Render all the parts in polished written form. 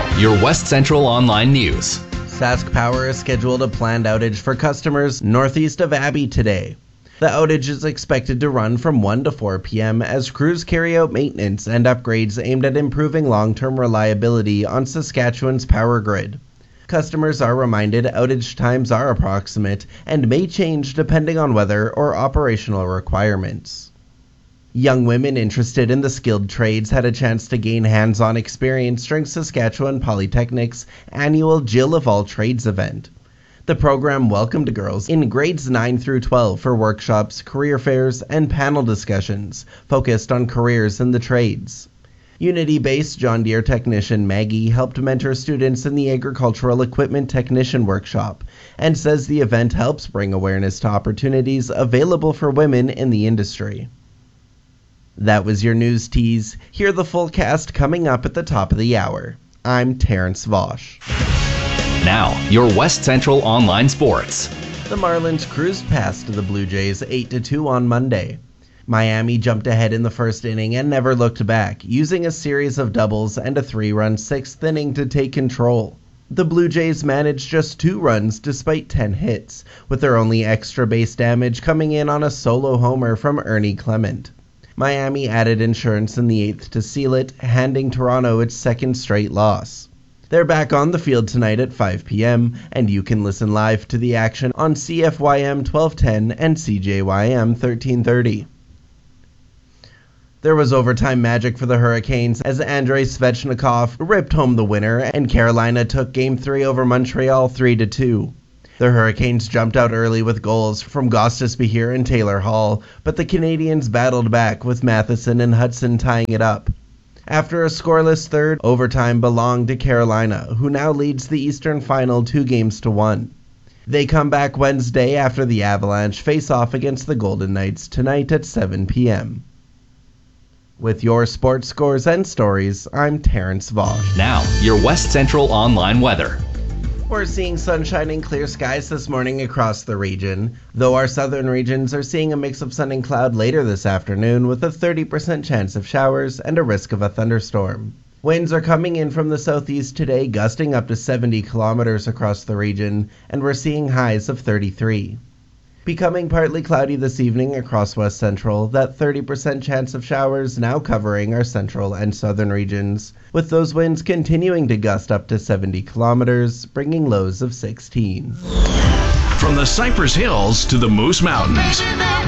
Now, your West Central Online News. Sask Power is scheduled a planned outage for customers northeast of Abbey today. The outage is expected to run from 1 to 4 p.m. as crews carry out maintenance and upgrades aimed at improving long-term reliability on Saskatchewan's power grid. Customers are reminded outage times are approximate and may change depending on weather or operational requirements. Young women interested in the skilled trades had a chance to gain hands-on experience during Saskatchewan Polytechnic's annual Jill of All Trades event. The program welcomed girls in grades 9 through 12 for workshops, career fairs, and panel discussions focused on careers in the trades. Unity-based John Deere technician Maggie helped mentor students in the Agricultural Equipment Technician Workshop and says the event helps bring awareness to opportunities available for women in the industry. That was your news tease. Hear the full cast coming up at the top of the hour. I'm Terrence Vosch. Now, your West Central Online Sports. The Marlins cruised past the Blue Jays 8-2 on Monday. Miami jumped ahead in the first inning and never looked back, using a series of doubles and a 3-run sixth inning to take control. The Blue Jays managed just 2 runs despite 10 hits, with their only extra base damage coming in on a solo homer from Ernie Clement. Miami added insurance in the 8th to seal it, handing Toronto its second straight loss. They're back on the field tonight at 5 p.m., and you can listen live to the action on CFYM 1210 and CJYM 1330. There was overtime magic for the Hurricanes as Andrei Svechnikov ripped home the winner, and Carolina took Game 3 over Montreal 3-2. The Hurricanes jumped out early with goals from Gostis Behir and Taylor Hall, but the Canadians battled back with Matheson and Hudson tying it up. After a scoreless third, overtime belonged to Carolina, who now leads the Eastern Final 2-1. They come back Wednesday after the Avalanche face off against the Golden Knights tonight at 7 p.m. With your sports scores and stories, I'm Terrence Vosch. Now, your West Central Online weather. We're seeing sunshine and clear skies this morning across the region, though our southern regions are seeing a mix of sun and cloud later this afternoon with a 30% chance of showers and a risk of a thunderstorm. Winds are coming in from the southeast today, gusting up to 70 kilometers across the region, and we're seeing highs of 33. Becoming partly cloudy this evening across West Central, that 30% chance of showers now covering our central and southern regions, with those winds continuing to gust up to 70 kilometers, bringing lows of 16. From the Cypress Hills to the Moose Mountains.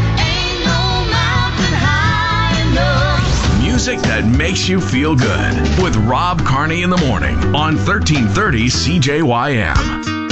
Music that makes you feel good with Rob Carney in the morning on 1330 CJYM.